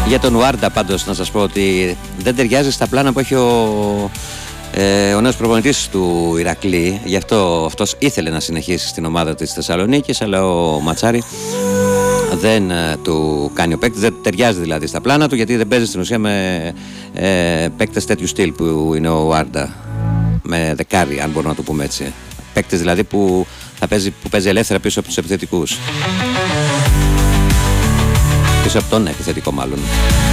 Για τον Ουάρντα πάντως να σας πω ότι δεν ταιριάζει στα πλάνα που έχει ο νέος προπονητής του Ηρακλή. Γι' αυτό αυτός ήθελε να συνεχίσει στην ομάδα της Θεσσαλονίκης, αλλά ο Ματσάρη δεν του κάνει ο παίκτης, δεν ταιριάζει δηλαδή στα πλάνα του, γιατί δεν παίζει στην ουσία με παίκτες τέτοιου στυλ που είναι ο Ουάρντα, με δεκάρι, αν μπορούμε να το πούμε έτσι. Παίκτης δηλαδή που παίζει ελεύθερα πίσω από τους επιθετικούς. Πίσω από τον επιθετικό μάλλον.